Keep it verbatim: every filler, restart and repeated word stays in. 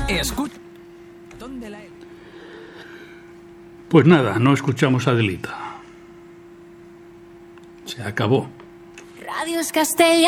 Escucha. ¿Dónde la he... Pues nada, no escuchamos a Adelita. Se acabó. Radios Castellano.